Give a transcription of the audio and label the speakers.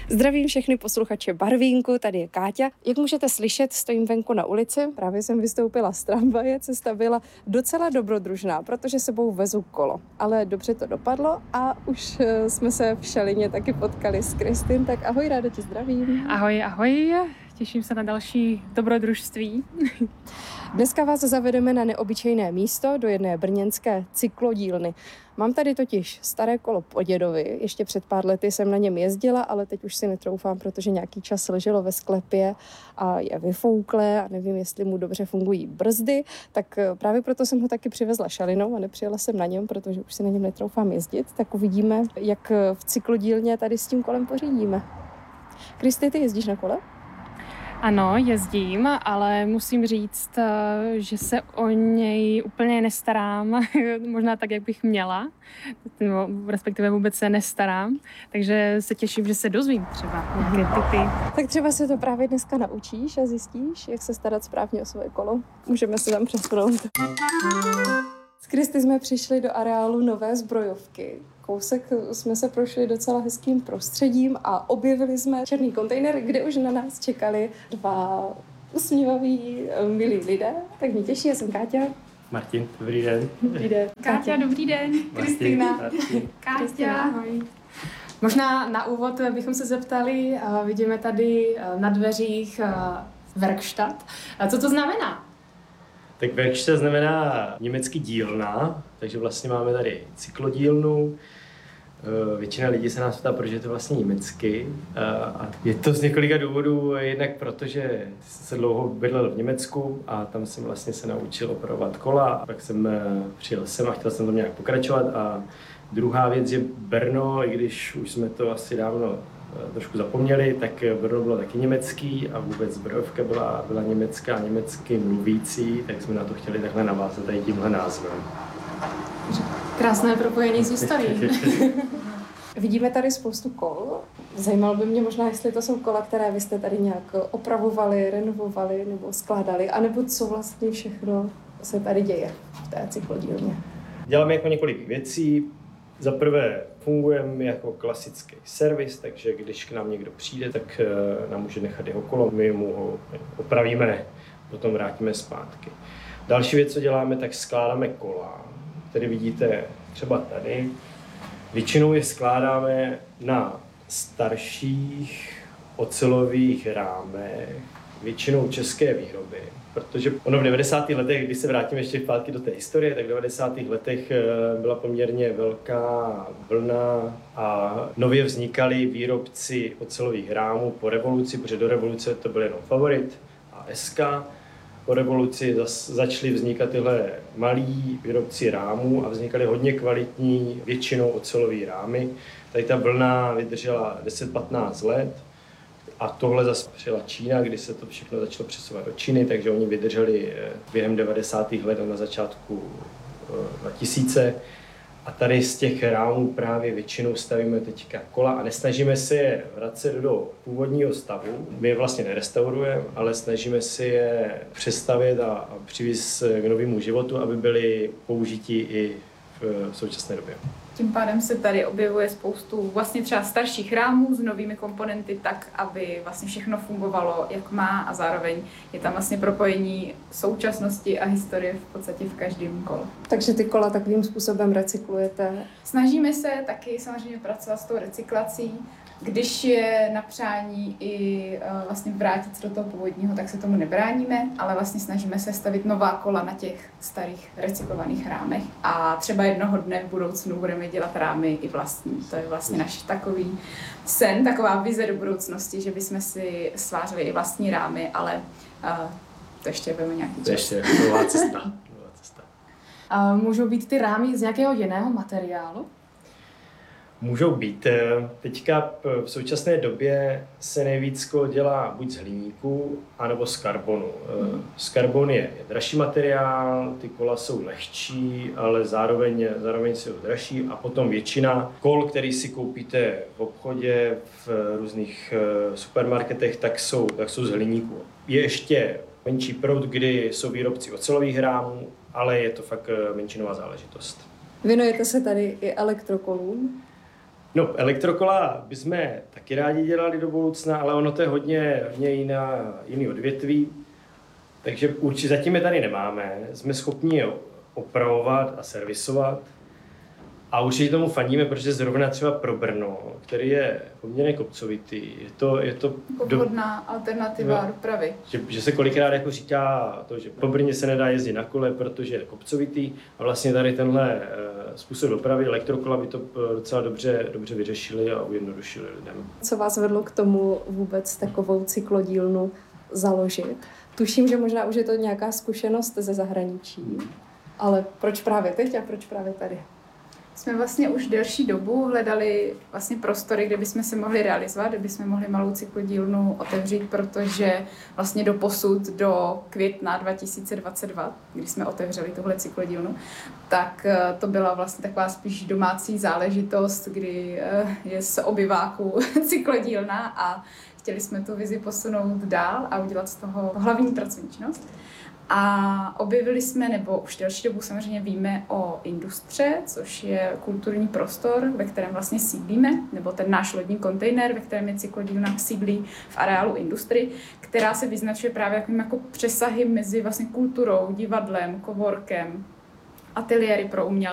Speaker 1: Zdravím všechny posluchače Barvínku, tady je Káťa. Jak můžete slyšet, stojím venku na ulici. Právě jsem vystoupila z tramvaje, cesta byla docela dobrodružná, protože sebou vezu kolo. Ale dobře to dopadlo a už jsme se v Šalině taky potkali s Kristin, tak ahoj, ráda tě zdravím.
Speaker 2: Ahoj, ahoj, těším se na další dobrodružství.
Speaker 1: Dneska vás zavedeme na neobyčejné místo do jedné brněnské cyklodílny. Mám tady totiž staré kolo po dědovi, ještě před pár lety jsem na něm jezdila, ale teď už si netroufám, protože nějaký čas leželo ve sklepě a je vyfouklé a nevím, jestli mu dobře fungují brzdy, tak právě proto jsem ho taky přivezla Šalinou a nepřijela jsem na něm, protože už si na něm netroufám jezdit, tak uvidíme, jak v cyklodílně tady s tím kolem pořídíme. Kristi, ty jezdíš na kole?
Speaker 2: Ano, jezdím, ale musím říct, že se o něj úplně nestarám, možná tak, jak bych měla, no, respektive vůbec se nestarám, takže se těším, že se dozvím třeba nějaké tipy.
Speaker 1: Tak třeba se to právě dneska naučíš a zjistíš, jak se starat správně o svoje kolo. Můžeme se tam přesunout. S Kristy jsme přišli do areálu Nové zbrojovky. Kousek jsme se prošli docela hezkým prostředím a objevili jsme černý kontejner, kde už na nás čekali dva usměvaví, milí lidé. Tak mě těší, já jsem Káťa.
Speaker 3: Martin, dobrý den.
Speaker 1: Dobrý den.
Speaker 2: Káťa, dobrý den. Kristýna. Káťa, ahoj. Možná na úvod bychom se zeptali, vidíme tady na dveřích Werkstatt. Co to znamená?
Speaker 3: Tak Werkstatt znamená německý dílna, takže vlastně máme tady cyklodílnu. Většina lidí se nás ptá, proč je to vlastně německy. A je to z několika důvodů, jednak protože jsem se dlouho bydlel v Německu a tam jsem vlastně se naučil opravovat kola. A pak jsem přijel sem a chtěl jsem tam nějak pokračovat. A druhá věc je Brno, i když už jsme to asi dávno trošku zapomněli, tak Brno bylo taky německý a vůbec zbrojovka byla německá, německy mluvící, tak jsme na to chtěli takhle navázat tady tímhle názvem.
Speaker 2: Krásné propojení s historií.
Speaker 1: Vidíme tady spoustu kol. Zajímalo by mě možná, jestli to jsou kola, které vy jste tady nějak opravovali, renovovali nebo skládali, anebo co vlastně všechno se tady děje v té cyklodílně.
Speaker 3: Děláme jako několik věcí. Za prvé fungujeme jako klasický servis, takže když k nám někdo přijde, tak nám může nechat jeho kolo, my mu ho opravíme, potom vrátíme zpátky. Další věc, co děláme, tak skládáme kola. Tady vidíte třeba tady. Většinou je skládáme na starších ocelových rámech, většinou české výroby. Protože ono v 90. letech, když se vrátíme ještě zpátky do té historie, tak v 90. letech byla poměrně velká vlna a nově vznikali výrobci ocelových rámů po revoluci, protože do revoluce to byl jenom Favorit a SK. Po revoluci začaly vznikat tyhle malí výrobci rámů a vznikaly hodně kvalitní, většinou ocelové rámy. Tady ta vlna vydržela 10-15 let. A tohle zase přijela Čína, kdy se to všechno začalo přesouvat do Číny, takže oni vydrželi během 90. let a na začátku 2000. A tady z těch rámů právě většinou stavíme teďka kola a nesnažíme se je vracet do původního stavu. My je vlastně nerestaurujeme, ale snažíme se je přestavět a přivést k novému životu, aby byly použití i v současné době.
Speaker 4: Tím pádem se tady objevuje spoustu vlastně třeba starších rámů s novými komponenty tak, aby vlastně všechno fungovalo, jak má a zároveň je tam vlastně propojení současnosti a historie v podstatě v každém kole.
Speaker 1: Takže ty kola takovým způsobem recyklujete?
Speaker 4: Snažíme se taky samozřejmě pracovat s tou recyklací. Když je na přání i vlastně vrátit se do toho původního, tak se tomu nebráníme, ale vlastně snažíme se stavit nová kola na těch starých recyklovaných rámech. A třeba jednoho dne v budoucnu budeme dělat rámy i vlastní. To je vlastně náš takový sen, taková vize do budoucnosti, že bychom si svářili i vlastní rámy, ale to ještě budeme nějaký čas.
Speaker 3: To ještě nová cesta.
Speaker 2: A můžou být ty rámy z nějakého jiného materiálu?
Speaker 3: Můžou být. Teďka v současné době se nejvíc dělá buď z hliníku, anebo z karbonu. Z karbon je dražší materiál, ty kola jsou lehčí, ale zároveň jsou dražší a potom většina kol, který si koupíte v obchodě, v různých supermarketech, tak jsou z hliníku. Je ještě menší proud, kdy jsou výrobci ocelových rámů, ale je to fakt menšinová záležitost.
Speaker 1: Věnujete se tady i elektrokolům?
Speaker 3: No, elektrokola bychom taky rádi dělali do budoucna, ale ono to je hodně jiný odvětví, takže určitě zatím je tady nemáme. Jsme schopni je opravovat a servisovat a určitě tomu fandíme, protože zrovna třeba pro Brno, který je poměrně kopcovitý, je to
Speaker 4: vhodná alternativa dopravy.
Speaker 3: Že se kolikrát jako říká to, že po Brně se nedá jezdit na kole, protože je kopcovitý a vlastně tady tenhle způsob dopravy, elektrokola by to docela dobře vyřešili a ujednodušili lidem.
Speaker 1: Co vás vedlo k tomu vůbec takovou cyklodílnu založit? Tuším, že možná už je to nějaká zkušenost ze zahraničí, ale proč právě teď a proč právě tady?
Speaker 4: Jsme vlastně už delší dobu hledali vlastně prostory, kde bychom se mohli realizovat, kde bychom mohli malou cyklodílnu otevřít, protože vlastně do května 2022, kdy jsme otevřeli tuhle cyklodílnu, tak to byla vlastně taková spíš domácí záležitost, kdy je z obyváků cyklodílna a chtěli jsme tu vizi posunout dál a udělat z toho hlavní pracovní činnost. A objevili jsme, nebo už delší dobu samozřejmě víme o Industře, což je kulturní prostor, ve kterém vlastně sídlíme, nebo ten náš lodní kontejner, ve kterém je cyklodílna, sídlí v areálu Industry, která se vyznačuje právě jako přesahy mezi vlastně kulturou, divadlem, coworkem, ateliéry pro umělce.